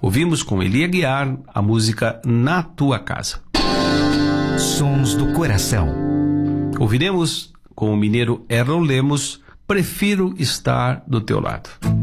Ouvimos com Eli Aguiar a música Na Tua Casa. Sons do Coração. Ouviremos com o mineiro Errol Lemos, Prefiro Estar do Teu Lado.